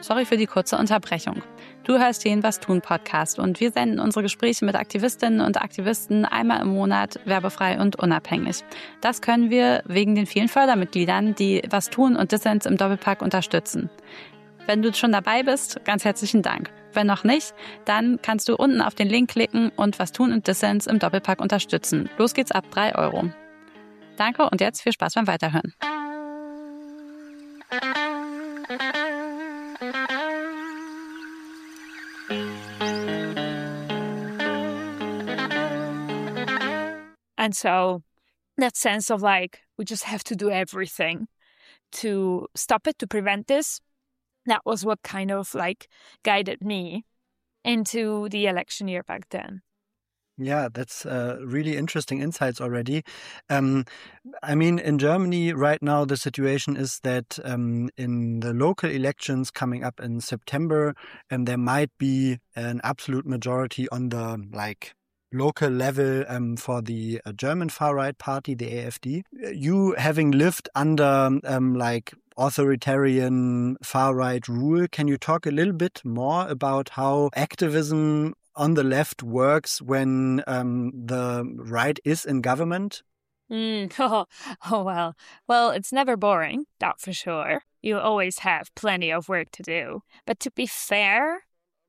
Sorry für die kurze Unterbrechung. Du hörst den Was tun Podcast und wir senden unsere Gespräche mit Aktivistinnen und Aktivisten einmal im Monat werbefrei und unabhängig. Das können wir wegen den vielen Fördermitgliedern, die Was tun und Dissens im Doppelpack unterstützen. Wenn du schon dabei bist, ganz herzlichen Dank. Wenn noch nicht, dann kannst du unten auf den Link klicken und Was tun und Dissens im Doppelpack unterstützen. Los geht's ab 3 Euro. Danke und jetzt viel Spaß beim Weiterhören. And so that sense of like, we just have to do everything to stop it, to prevent this, that was what kind of like guided me into the election year back then. Yeah, that's really interesting insights already. I mean, in Germany right now, the situation is that in the local elections coming up in September, there might be an absolute majority on the local level for the German far-right party, the AfD. You having lived under authoritarian far-right rule, can you talk a little bit more about how activism on the left works when the right is in government? Well, it's never boring, that for sure. You always have plenty of work to do. But to be fair,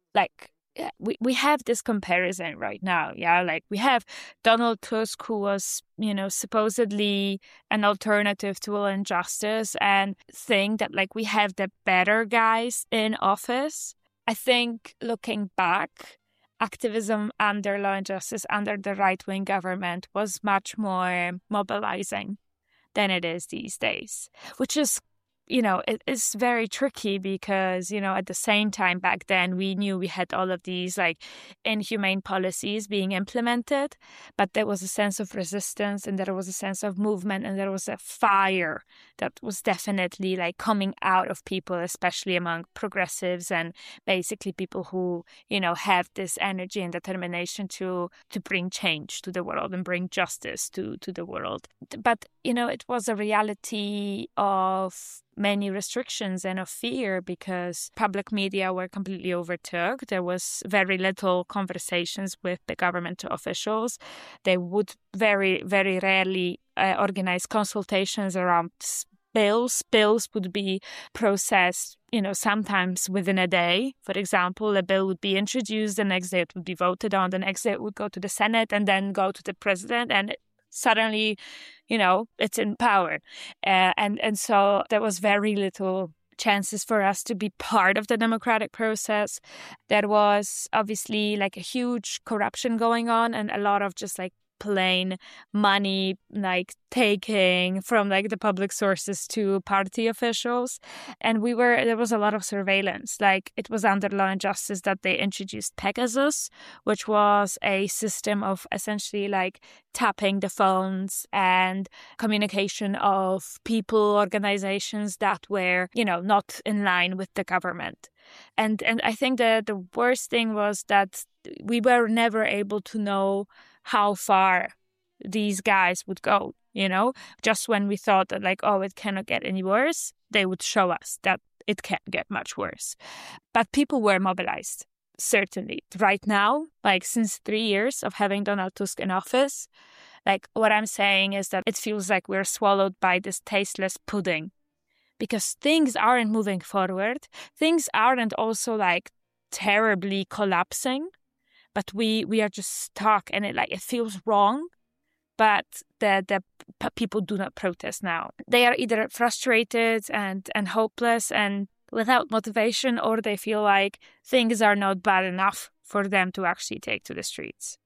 we have this comparison right now, yeah? Like, we have Donald Tusk, who was, supposedly an alternative to Law and Justice, and think that, we have the better guys in office. I think, looking back, activism under Law and Justice, under the right-wing government, was much more mobilizing than it is these days, which is, it is very tricky because, at the same time back then, we knew we had all of these inhumane policies being implemented, but there was a sense of resistance and there was a sense of movement and there was a fire that was definitely coming out of people, especially among progressives and basically people who, have this energy and determination to bring change to the world and bring justice to the world. But, it was a reality of many restrictions and of fear because public media were completely overtook. There was very little conversations with the government officials. They would very, very rarely organize consultations around bills. Bills would be processed, sometimes within a day. For example, a bill would be introduced, the next day it would be voted on, the next day it would go to the Senate and then go to the president, and suddenly, it's in power. And so there was very little chances for us to be part of the democratic process. There was obviously a huge corruption going on and a lot of just plain money taking from the public sources to party officials. And there was a lot of surveillance. It was under Law and Justice that they introduced Pegasus, which was a system of essentially tapping the phones and communication of people, organizations that were, not in line with the government. And I think that the worst thing was that we were never able to know how far these guys would go, Just when we thought that it cannot get any worse, they would show us that it can't get much worse. But people were mobilized, certainly. Right now, since 3 years of having Donald Tusk in office, what I'm saying is that it feels like we're swallowed by this tasteless pudding. Because things aren't moving forward. Things aren't also terribly collapsing. But we are just stuck and it feels wrong. But the people do not protest now. They are either frustrated and hopeless and without motivation, or they feel like things are not bad enough for them to actually take to the streets.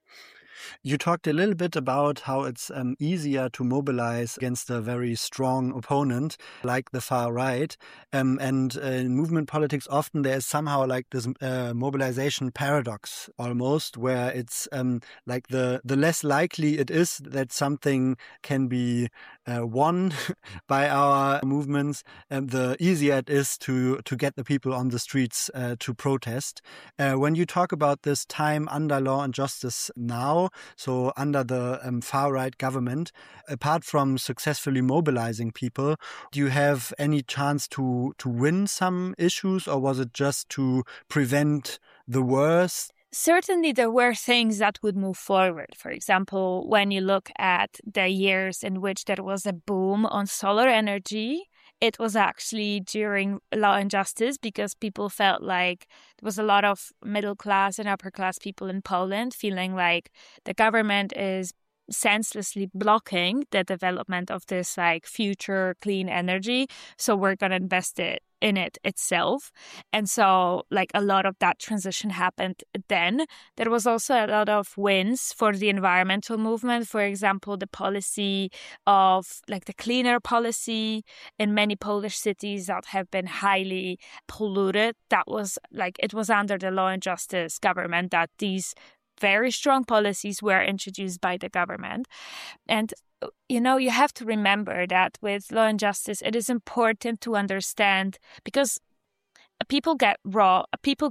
You talked a little bit about how it's easier to mobilize against a very strong opponent like the far right. And in movement politics, often there is somehow this mobilization paradox almost, where it's the less likely it is that something can be won by our movements, the easier it is to get the people on the streets to protest. When you talk about this time under Law and Justice now, now, so under the far-right government. Apart from successfully mobilizing people, do you have any chance to win some issues, or was it just to prevent the worst? Certainly, there were things that would move forward. For example, when you look at the years in which there was a boom on solar energy, it was actually during Law and Justice, because people felt like there was a lot of middle class and upper class people in Poland feeling like the government is senselessly blocking the development of this like future clean energy. So we're going to invest in it itself. And so like a lot of that transition happened then. There was also a lot of wins for the environmental movement. For example, the policy of like the cleaner policy in many Polish cities that have been highly polluted. That was like, it was under the Law and Justice government that these very strong policies were introduced by the government. And, you know, you have to remember that with Law and Justice, it is important to understand, because people get our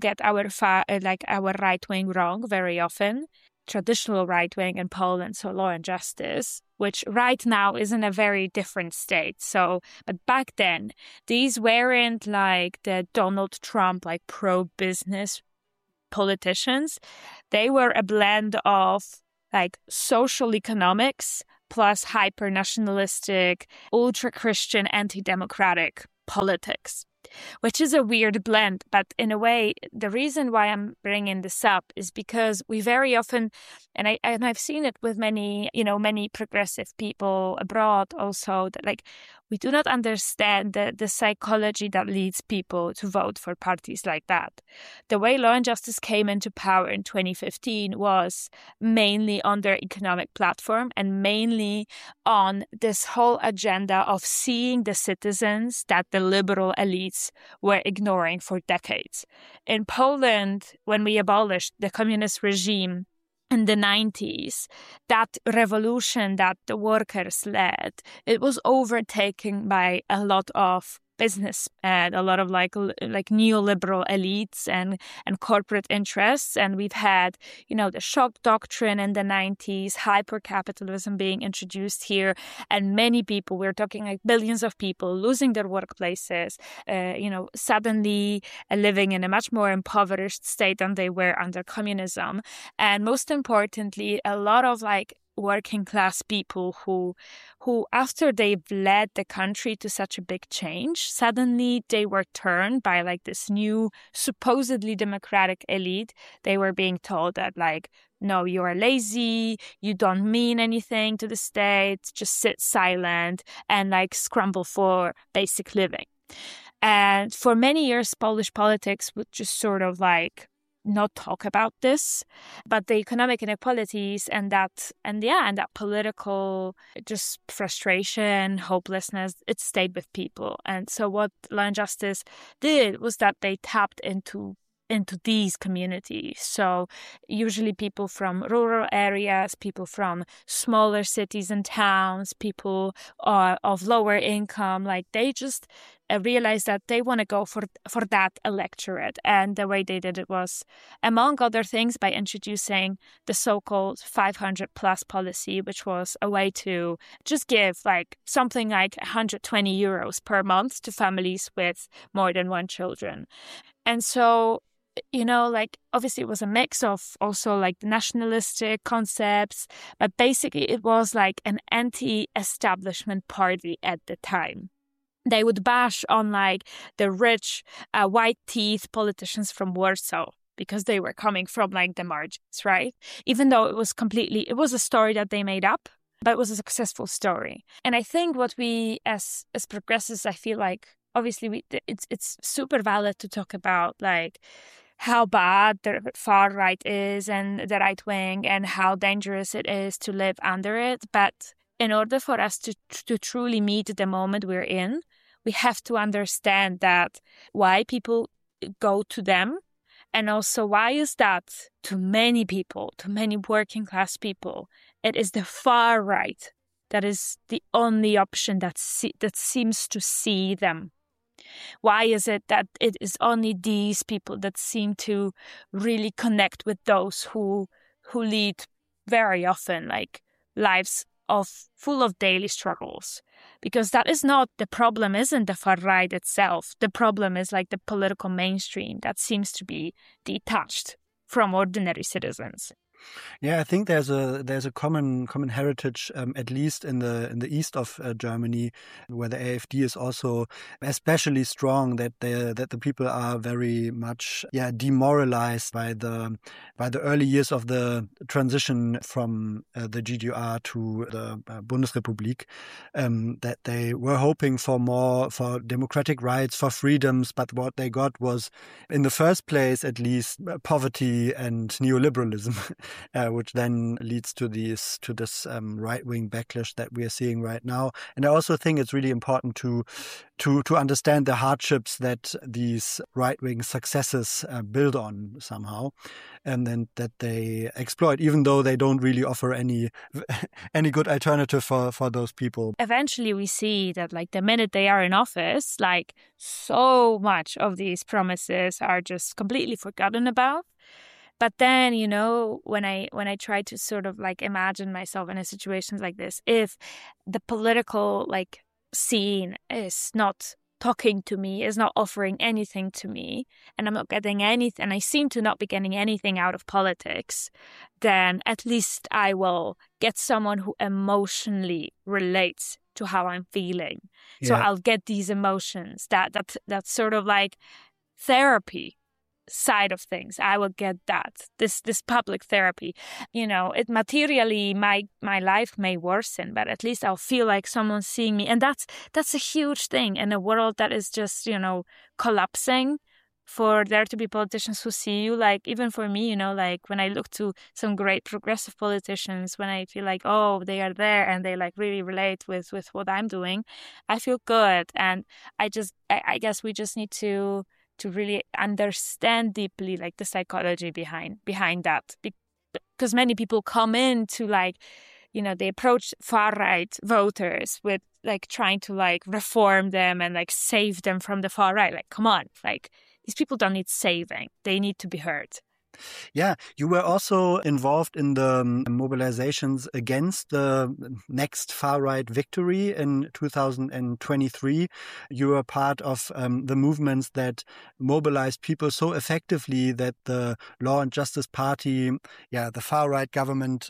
right wing wrong very often. Traditional right wing in Poland, so Law and Justice, which right now is in a very different state. So, but back then, these weren't like the Donald Trump, like pro-business politicians. They were a blend of like social economics plus hyper-nationalistic, ultra-Christian, anti-democratic politics, which is a weird blend. But in a way, the reason why I'm bringing this up is because we very often, and I've seen it with many progressive people abroad also, that like we do not understand the psychology that leads people to vote for parties like that. The way Law and Justice came into power in 2015 was mainly on their economic platform and mainly on this whole agenda of seeing the citizens that the liberal elites were ignoring for decades. In Poland, when we abolished the communist regime in the 90s, that revolution that the workers led, it was overtaken by a lot of business and a lot of like neoliberal elites and corporate interests. And we've had, the shock doctrine in the 90s, hyper-capitalism being introduced here, and many people, we're talking like billions of people losing their workplaces, suddenly living in a much more impoverished state than they were under communism. And most importantly, a lot of like working class people who after they've led the country to such a big change, suddenly they were turned by like this new supposedly democratic elite. They were being told that like, no, you are lazy, you don't mean anything to the state, just sit silent and like scramble for basic living. And for many years, Polish politics would just sort of like not talk about this, but the economic inequalities and that political just frustration, hopelessness, it stayed with people. And so what Law and Justice did was that they tapped into these communities. So usually people from rural areas, people from smaller cities and towns, people of lower income, like they just realized that they want to go for that electorate. And the way they did it was, among other things, by introducing the so-called 500 plus policy, which was a way to just give like something like 120 euros per month to families with more than one children. And so, like obviously it was a mix of also like nationalistic concepts, but basically it was like an anti-establishment party at the time. They would bash on like the rich white teeth politicians from Warsaw because they were coming from like the margins, right? Even though it was a story that they made up, but it was a successful story. And I think what we as progressives, I feel like obviously it's super valid to talk about like how bad the far right is and the right wing and how dangerous it is to live under it. But in order for us to truly meet the moment we're in, we have to understand that why people go to them, and also why is that to many people, to many working class people, it is the far right that is the only option that seems to see them. Why is it that it is only these people that seem to really connect with those who lead very often like lives full of daily struggles, because that is not the problem. Isn't the far right itself? The problem is like the political mainstream that seems to be detached from ordinary citizens. Yeah, I think there's a common heritage, at least in the east of Germany, where the AfD is also especially strong. That the people are very much demoralized by the early years of the transition from the GDR to the Bundesrepublik. That they were hoping for democratic rights, for freedoms, but what they got was, in the first place at least, poverty and neoliberalism. Which then leads to this right-wing backlash that we are seeing right now. And I also think it's really important to understand the hardships that these right-wing successes build on somehow, and then that they exploit, even though they don't really offer any good alternative for those people. Eventually, we see that like the minute they are in office, like so much of these promises are just completely forgotten about. But then, you know, when I try to sort of like imagine myself in a situation like this, if the political like scene is not talking to me, is not offering anything to me, and I'm not getting anything, and I seem to not be getting anything out of politics, then at least I will get someone who emotionally relates to how I'm feeling. Yeah. So I'll get these emotions, that sort of like therapy side of things. I will get this public therapy. You know, it materially my life may worsen, but at least I'll feel like someone's seeing me, and that's a huge thing in a world that is just, you know, collapsing. For there to be politicians who see you, like even for me, you know, like when I look to some great progressive politicians, when I feel like, oh, they are there and they like really relate with what I'm doing, I feel good. And I guess we just need to really understand deeply like the psychology behind that, because many people come in to like, you know, they approach far right voters with like trying to like reform them and like save them from the far right. Like, come on, like these people don't need saving, they need to be heard. Yeah, you were also involved in the mobilizations against the next far-right victory in 2023. You were part of the movements that mobilized people so effectively that the Law and Justice Party, the far-right government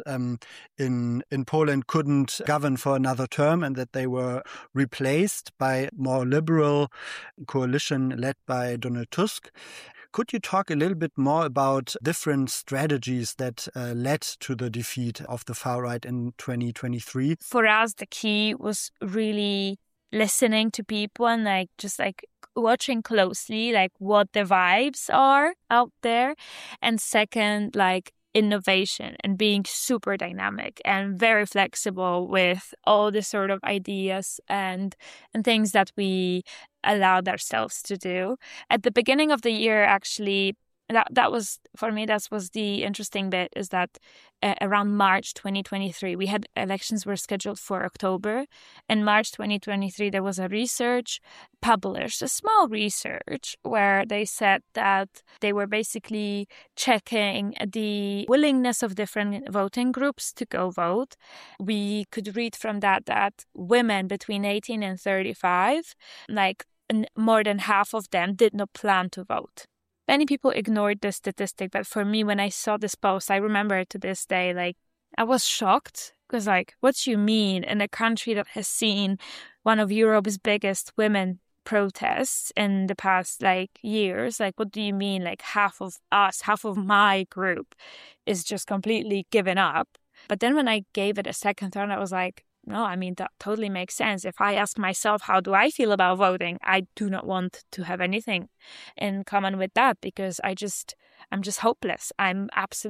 in Poland couldn't govern for another term, and that they were replaced by more liberal coalition led by Donald Tusk. Could you talk a little bit more about different strategies that led to the defeat of the far right in 2023? For us, the key was really listening to people and like just like watching closely like what the vibes are out there. And second, like innovation and being super dynamic and very flexible with all the sort of ideas and things that we allowed ourselves to do. At the beginning of the year, actually, that was, for me, that was the interesting bit, is that around March 2023, we had elections were scheduled for October. In March 2023, there was a research published, a small research, where they said that they were basically checking the willingness of different voting groups to go vote. We could read from that women between 18 and 35, like more than half of them did not plan to vote. Many people ignored this statistic, but for me, when I saw this post, I remember to this day, like, I was shocked, because, like, what do you mean in a country that has seen one of Europe's biggest women protests in the past, like, years? Like, what do you mean, like, half of us, half of my group is just completely given up? But then when I gave it a second thought, I was like, no, I mean, that totally makes sense. If I ask myself, how do I feel about voting? I do not want to have anything in common with that, because I'm just hopeless. I'm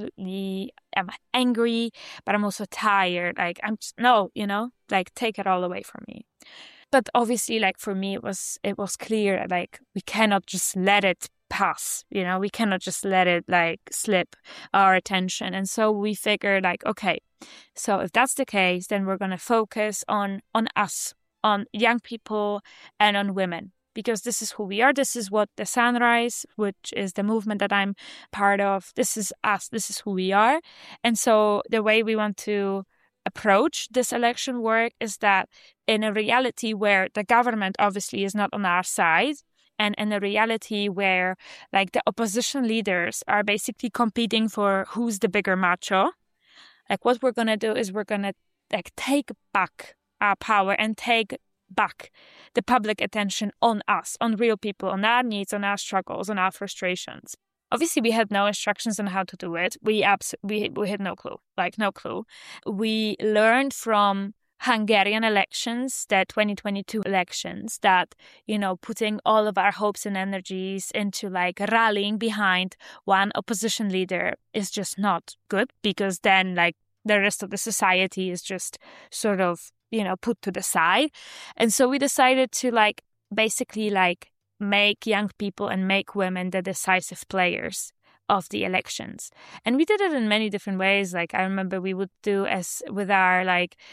angry, but I'm also tired. Like, like, take it all away from me. But obviously, like, for me, it was clear, like, we cannot just let it pass, we cannot just let it like slip our attention. And so we figured, like, okay, so if that's the case, then we're going to focus on us, on young people and on women. because this is who we are. This is what the Sunrise, which is the movement that I'm part of, this is us, this is who we are. And so the way we want to approach this election work is that in a reality where the government obviously is not on our side, and in a reality where like the opposition leaders are basically competing for who's the bigger macho, like what we're going to do is we're going to like take back our power and take back the public attention on us, on real people, on our needs, on our struggles, on our frustrations. Obviously, we had no instructions on how to do it. We had no clue, no clue. We learned from Hungarian elections, the 2022 elections, that, putting all of our hopes and energies into like rallying behind one opposition leader is just not good, because then like the rest of the society is just sort of, put to the side. And so we decided to basically make young people and make women the decisive players of the elections. And we did it in many different ways. Like I remember we would do as with our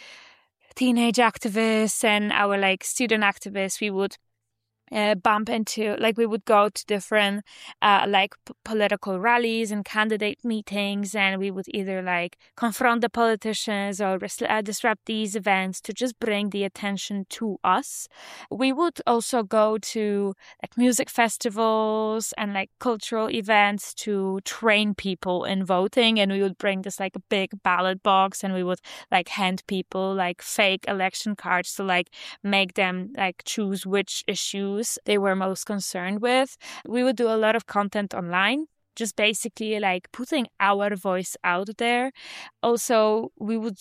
teenage activists and our student activists, we would bump into, we would go to different political rallies and candidate meetings, and we would either confront the politicians or disrupt these events to just bring the attention to us. We would also go to music festivals and cultural events to train people in voting, and we would bring this a big ballot box, and we would hand people fake election cards to make them choose which issues they were most concerned with. We would do a lot of content online, just basically putting our voice out there. Also, we would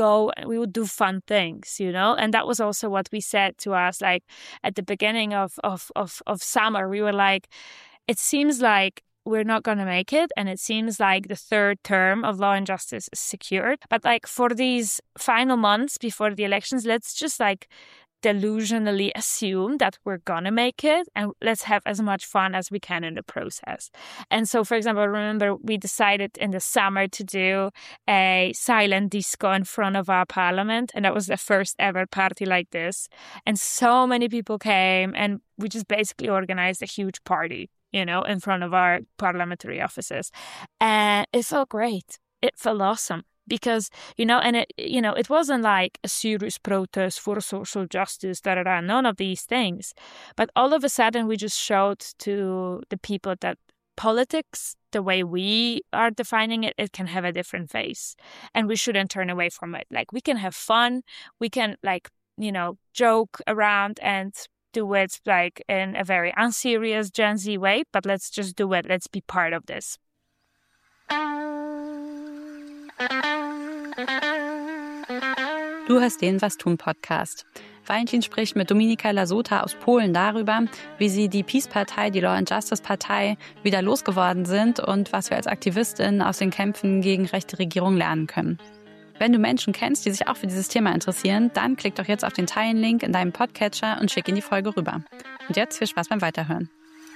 do fun things, and that was also what we said to us at the beginning of summer. We were it seems like we're not going to make it, and it seems like the third term of Law and Justice is secured. But for these final months before the elections, let's just delusionally assume that we're gonna make it, and let's have as much fun as we can in the process. And so, for example, remember we decided in the summer to do a silent disco in front of our parliament, and that was the first ever party like this. And so many people came, and we just basically organized a huge party, in front of our parliamentary offices. And it felt great. It felt awesome. Because, it wasn't a serious protest for social justice, none of these things. But all of a sudden, we just showed to the people that politics, the way we are defining it, it can have a different face. And we shouldn't turn away from it. We can have fun. We can, joke around and do it, in a very unserious Gen Z way. But let's just do it. Let's be part of this. Du hörst den Was tun Podcast. Valentin spricht mit Dominika Lasota aus Polen darüber, wie sie die Peace-Partei, die Law and Justice-Partei, wieder losgeworden sind und was wir als Aktivistin aus den Kämpfen gegen rechte Regierung lernen können. Wenn du Menschen kennst, die sich auch für dieses Thema interessieren, dann klick doch jetzt auf den Teilen-Link in deinem Podcatcher und schick ihn die Folge rüber. Und jetzt viel Spaß beim Weiterhören.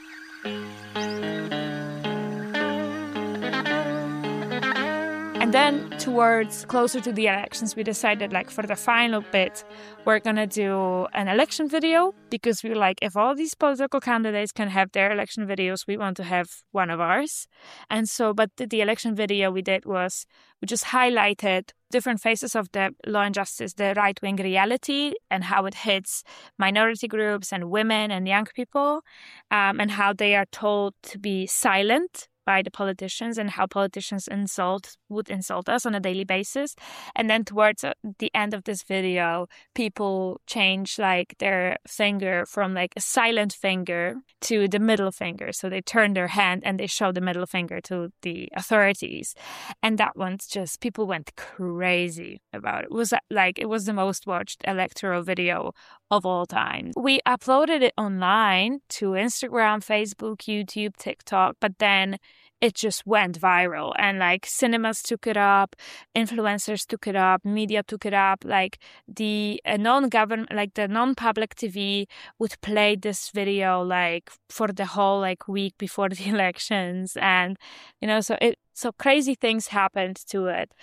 And then towards closer to the elections, we decided for the final bit, we're going to do an election video, because we were if all these political candidates can have their election videos, we want to have one of ours. And so, but the election video we did was, we just highlighted different phases of the Law and Justice, the right-wing reality, and how it hits minority groups and women and young people, and how they are told to be silent by the politicians, and how politicians would insult us on a daily basis. And then towards the end of this video, people change their finger from a silent finger to the middle finger. So they turn their hand and they show the middle finger to the authorities. And that one's just, people went crazy about it. It was the most watched electoral video of all time. We uploaded it online to Instagram, Facebook, YouTube, TikTok, but then it just went viral, and cinemas took it up, influencers took it up, media took it up. The non-government, the non-public TV would play this video for the whole week before the elections, and so crazy things happened to it.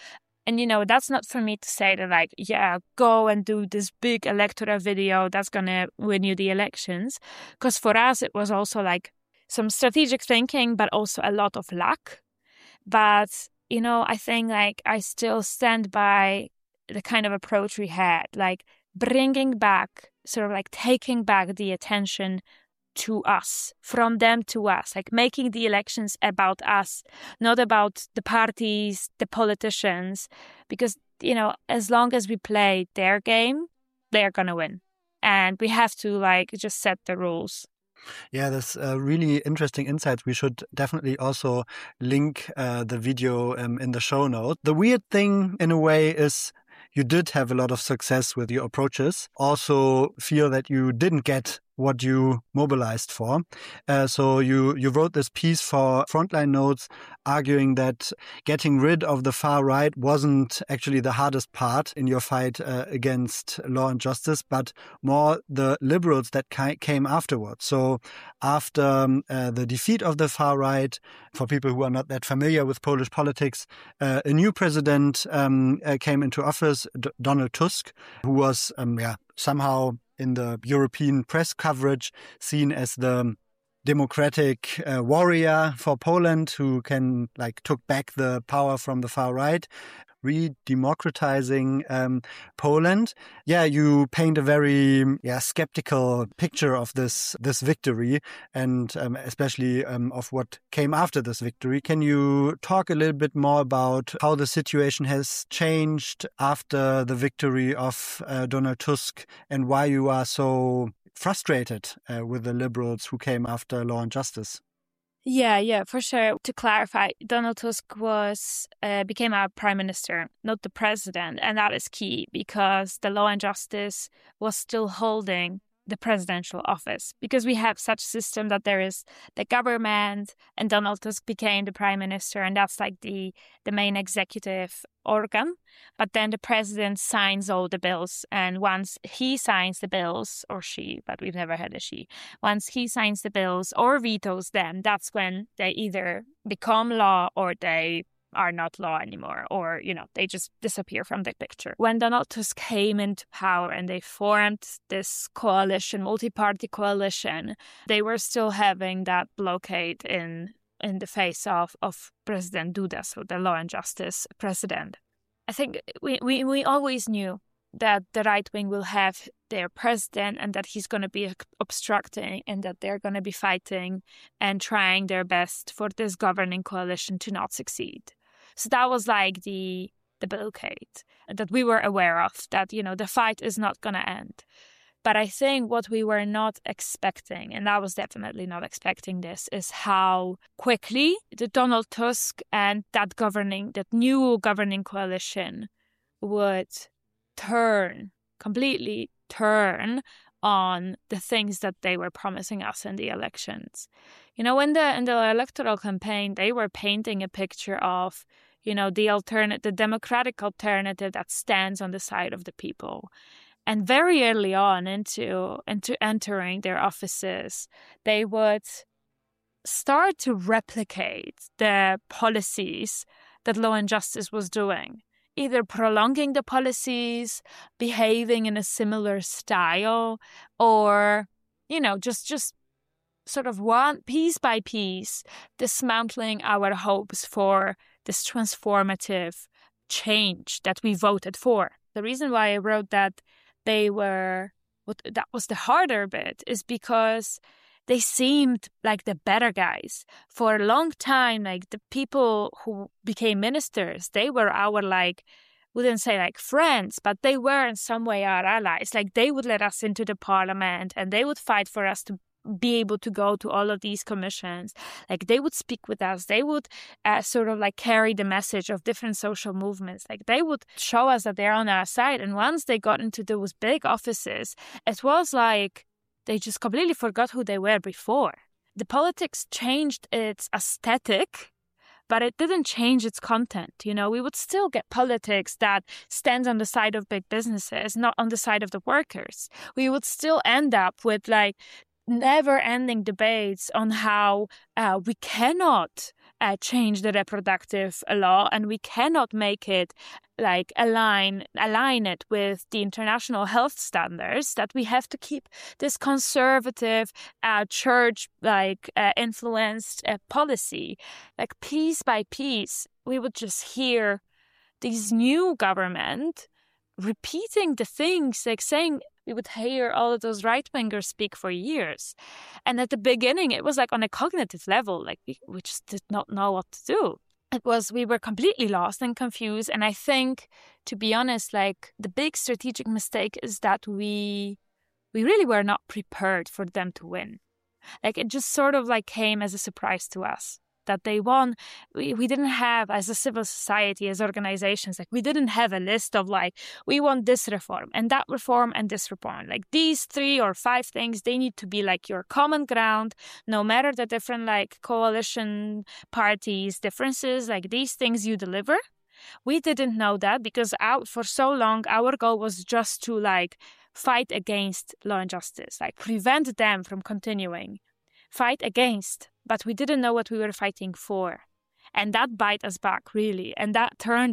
And, that's not for me to say that, like, yeah, go and do this big electoral video that's going to win you the elections. Because for us, it was also like some strategic thinking, but also a lot of luck. But, I think like I still stand by the kind of approach we had, like bringing back, sort of like taking back the attention to us, from them to us, like making the elections about us, not about the parties, the politicians, because, as long as we play their game, they're going to win. And we have to like just set the rules. Yeah, that's really interesting insights. We should definitely also link the video in the show notes. The weird thing in a way is you did have a lot of success with your approaches. Also feel that you didn't get what you mobilized for. So you wrote this piece for Frontline Notes arguing that getting rid of the far right wasn't actually the hardest part in your fight against Law and Justice, but more the liberals that came afterwards. So after the defeat of the far right, for people who are not that familiar with Polish politics, a new president came into office, Donald Tusk, who was somehow in the European press coverage seen as the democratic warrior for Poland who took back the power from the far right, re-democratizing Poland. Yeah, you paint a very skeptical picture of this victory and especially of what came after this victory. Can you talk a little bit more about how the situation has changed after the victory of Donald Tusk and why you are so frustrated with the liberals who came after Law and Justice? Yeah, for sure. To clarify, Donald Tusk became our prime minister, not the president. And that is key because the Law and Justice was still holding the presidential office, because we have such system that there is the government and Donald Tusk became the prime minister, and that's like the main executive organ. But then the president signs all the bills, and once he signs the bills, or she, but we've never had a she, once he signs the bills or vetoes them, that's when they either become law or they are not law anymore, or, they just disappear from the picture. When Donald Tusk came into power and they formed this coalition, multi-party coalition, they were still having that blockade in the face of President Duda, so the Law and Justice president. I think we always knew that the right wing will have their president and that he's going to be obstructing and that they're going to be fighting and trying their best for this governing coalition to not succeed. So that was like the blockade that we were aware of, that, the fight is not going to end. But I think what we were not expecting, and I was definitely not expecting this, is how quickly the Donald Tusk and that new governing coalition would completely turn on the things that they were promising us in the elections. In the electoral campaign, they were painting a picture of, the democratic alternative that stands on the side of the people. And very early on into entering their offices, they would start to replicate the policies that Law and Justice was doing, either prolonging the policies, behaving in a similar style, or, just sort of one piece by piece, dismantling our hopes for this transformative change that we voted for. The reason why I wrote that that was the harder bit is because they seemed like the better guys. For a long time, like the people who became ministers, they were our wouldn't say friends, but they were in some way our allies. Like they would let us into the parliament and they would fight for us to be able to go to all of these commissions. Like they would speak with us. They would sort of carry the message of different social movements. Like they would show us that they're on our side. And once they got into those big offices, it was like they just completely forgot who they were before. The politics changed its aesthetic, but it didn't change its content. We would still get politics that stands on the side of big businesses, not on the side of the workers. We would still end up with never-ending debates on how we cannot change the reproductive law, and we cannot make it like align it with the international health standards, that we have to keep this conservative church influenced policy. Like piece by piece, we would just hear this new government repeating the things, like saying, we would hear all of those right-wingers speak for years. And at the beginning, it was like on a cognitive level, like we just did not know what to do. We were completely lost and confused. And I think, to be honest, like the big strategic mistake is that we really were not prepared for them to win. Like it just sort of like came as a surprise to us that they won. We didn't have, as a civil society, as organizations, like we didn't have a list of like, we want this reform and that reform and this reform. Like these 3 or 5 things, they need to be like your common ground, no matter the different like coalition parties differences, like these things you deliver. We didn't know that because for so long, our goal was just to like fight against Law and Justice, like prevent them from continuing. Fight against, but we didn't know what we were fighting for. And that bite us back, really. And that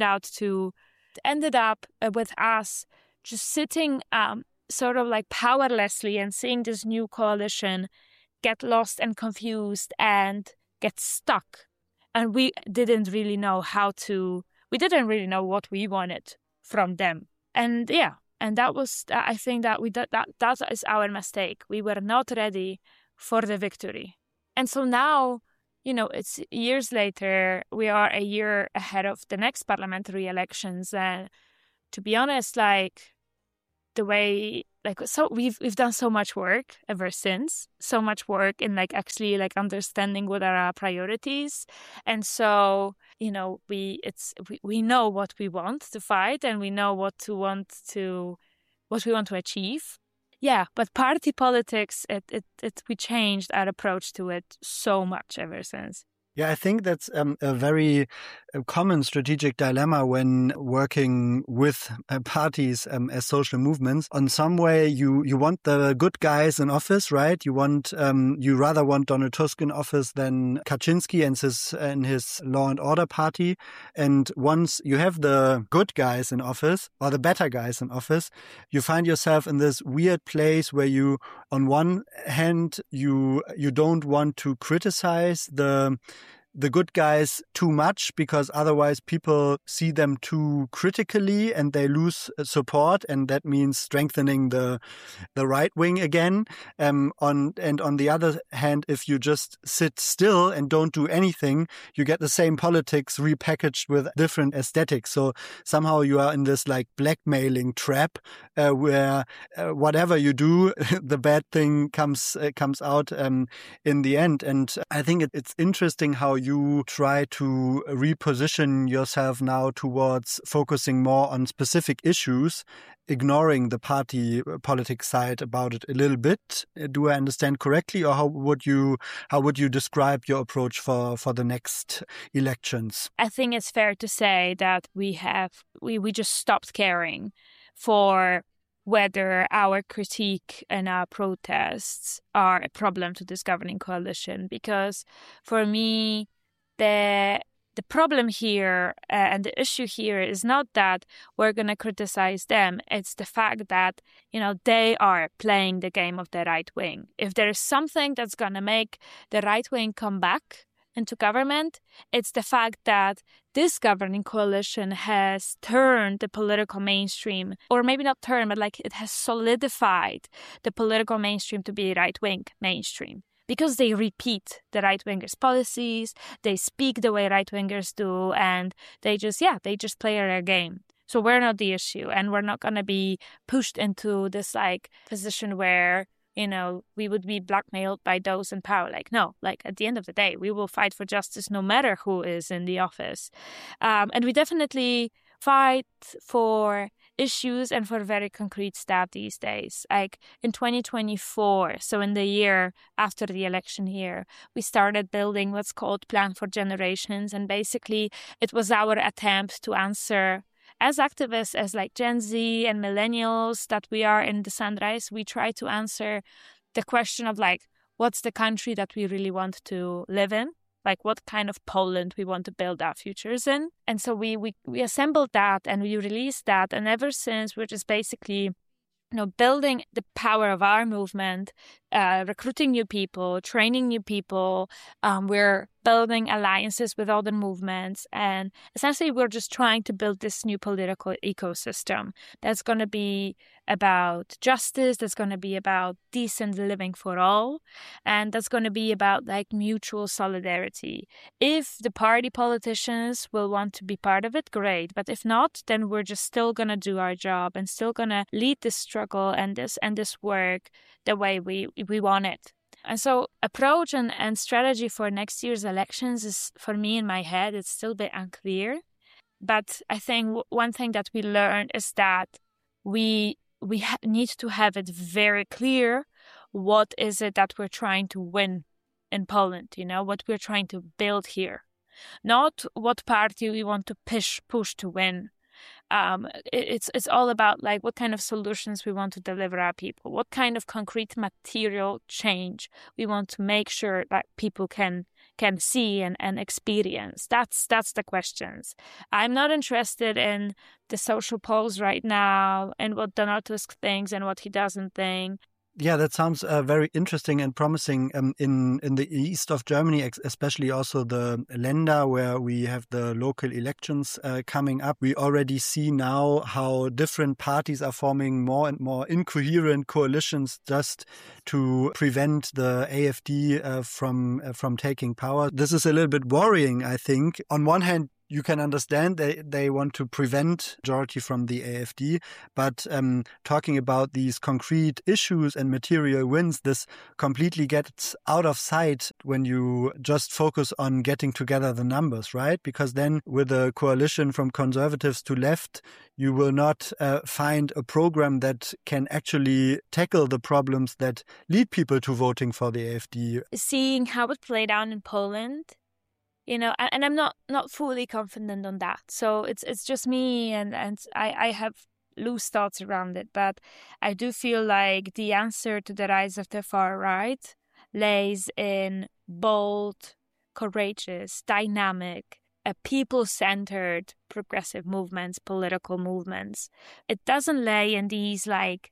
ended up with us just sitting sort of like powerlessly and seeing this new coalition get lost and confused and get stuck. And we didn't really know what we wanted from them. And yeah, and that was, I think that that is our mistake. We were not ready for the victory. And so now, it's years later, we are a year ahead of the next parliamentary elections. And to be honest, like the way, like, so we've done so much work ever since, so much work in like actually like understanding what are our priorities. And so, we know what we want to fight, and we know what we want to achieve. Yeah, but party politics, we changed our approach to it so much ever since. Yeah, I think that's a very common strategic dilemma when working with parties as social movements. On some way, you want the good guys in office, right? You rather want Donald Tusk in office than Kaczynski and his Law and Order party. And once you have the good guys in office, or the better guys in office, you find yourself in this weird place where you, on one hand, you don't want to criticize the good guys too much, because otherwise people see them too critically and they lose support, and that means strengthening the right wing again. On the other hand, if you just sit still and don't do anything, you get the same politics repackaged with different aesthetics. So somehow you are in this like blackmailing trap where whatever you do, the bad thing comes out in the end. And I think it's interesting how you try to reposition yourself now towards focusing more on specific issues, ignoring the party politics side about it a little bit. Do I understand correctly, or how would you describe your approach for the next elections? I think it's fair to say that we just stopped caring for whether our critique and our protests are a problem to this governing coalition. Because for me, the problem here and the issue here is not that we're going to criticize them. It's the fact that, they are playing the game of the right wing. If there is something that's going to make the right wing come back into government, it's the fact that this governing coalition has turned the political mainstream, or maybe not turned, but like it has solidified the political mainstream to be right-wing mainstream. Because they repeat the right-wingers' policies, they speak the way right-wingers do, and they just play their game. So we're not the issue, and we're not going to be pushed into this like position where, we would be blackmailed by those in power. Like, no, like at the end of the day, we will fight for justice no matter who is in the office. And we definitely fight for issues and for very concrete stuff these days. Like in 2024, so in the year after the election year, we started building what's called Plan for Generations. And basically, it was our attempt to answer, as activists, as like Gen Z and millennials that we are in the Sunrise, we try to answer the question of like, what's the country that we really want to live in? like what kind of Poland we want to build our futures in. And so we assembled that and we released that. And ever since, we're just basically building the power of our movement, recruiting new people, training new people. We're building alliances with other movements. And essentially, we're just trying to build this new political ecosystem that's going to be about justice, that's going to be about decent living for all, and that's going to be about like mutual solidarity. If the party politicians will want to be part of it, great. But if not, then we're just still going to do our job and still going to lead this struggle and this work the way we want it. And so approach and strategy for next year's elections is, for me in my head, it's still a bit unclear. But I think one thing that we learned is that we need to have it very clear what is it that we're trying to win in Poland, what we're trying to build here. Not what party we want to push to win. It's all about like what kind of solutions we want to deliver our people, what kind of concrete material change we want to make sure that people can see and experience. That's the questions. I'm not interested in the social polls right now and what Donald Tusk thinks and what he doesn't think. Yeah, that sounds very interesting and promising. In the east of Germany, especially also the Länder where we have the local elections coming up, we already see now how different parties are forming more and more incoherent coalitions just to prevent the AfD from taking power. This is a little bit worrying, I think. On one hand, you can understand they want to prevent majority from the AfD, but talking about these concrete issues and material wins, this completely gets out of sight when you just focus on getting together the numbers, right? Because then with a coalition from conservatives to left, you will not find a program that can actually tackle the problems that lead people to voting for the AfD. Seeing how it played out in Poland, and I'm not fully confident on that. So it's just me and I have loose thoughts around it. But I do feel like the answer to the rise of the far right lays in bold, courageous, dynamic, people-centered progressive movements, political movements. It doesn't lay in these like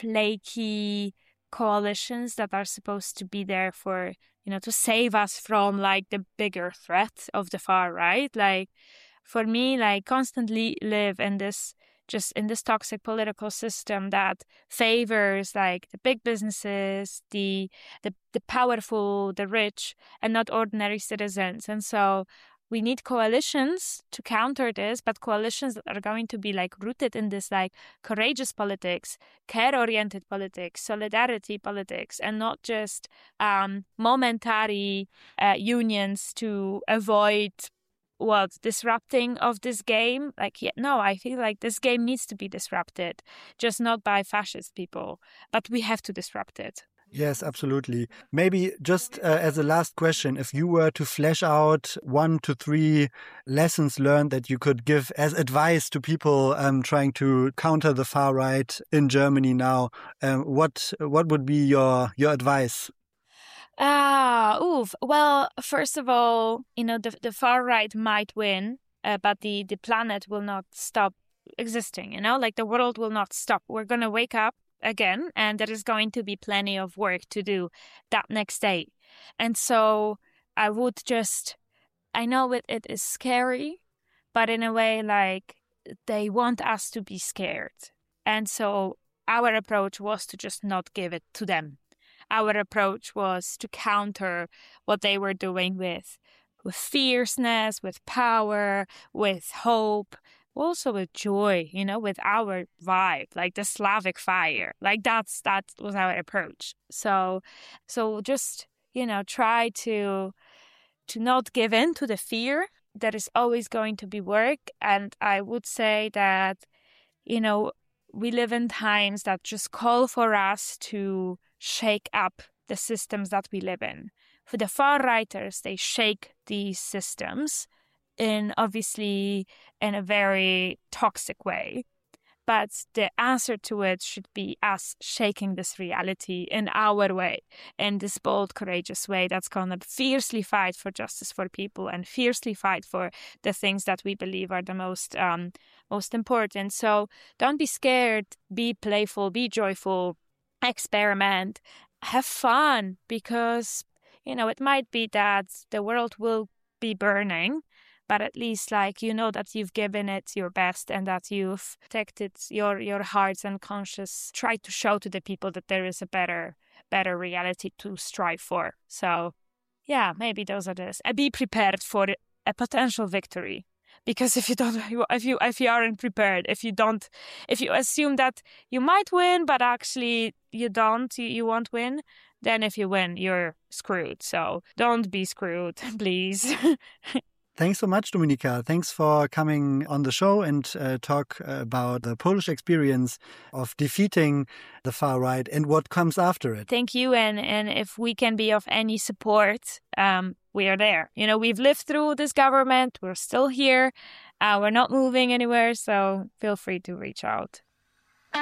flaky coalitions that are supposed to be there for to save us from like the bigger threat of the far right. Like for me, like constantly live in this toxic political system that favors like the big businesses, the powerful, the rich, and not ordinary citizens. And so we need coalitions to counter this, but coalitions that are going to be like rooted in this like courageous politics, care-oriented politics, solidarity politics, and not just momentary unions to avoid disrupting of this game. I feel like this game needs to be disrupted, just not by fascist people, but we have to disrupt it. Yes, absolutely. Maybe just as a last question, if you were to flesh out 1 to 3 lessons learned that you could give as advice to people trying to counter the far right in Germany now, what would be your advice? Well, first of all, the far right might win, but the planet will not stop existing. Like the world will not stop. We're going to wake up again, and there is going to be plenty of work to do that next day. And so I know it is scary, but in a way, like they want us to be scared. And so our approach was to just not give it to them. Our approach was to counter what they were doing with fierceness, with power, with hope, also with joy, with our vibe, like the Slavic fire. Like that was our approach. So just, try to not give in to the fear. There is always going to be work. And I would say that, we live in times that just call for us to shake up the systems that we live in. For the far-righters, they shake these systems in a very toxic way. But the answer to it should be us shaking this reality in our way, in this bold, courageous way that's going to fiercely fight for justice for people and fiercely fight for the things that we believe are the most important. So don't be scared, be playful, be joyful, experiment, have fun, because, it might be that the world will be burning, but at least that you've given it your best and that you've protected your hearts and conscience, try to show to the people that there is a better reality to strive for. So yeah, maybe those are this. Be prepared for a potential victory. Because if you aren't prepared, if you assume that you might win, but actually you don't, you won't win, then if you win, you're screwed. So don't be screwed, please. Thanks so much, Dominika. Thanks for coming on the show and talk about the Polish experience of defeating the far right and what comes after it. Thank you. And if we can be of any support, we are there. We've lived through this government. We're still here. We're not moving anywhere. So feel free to reach out.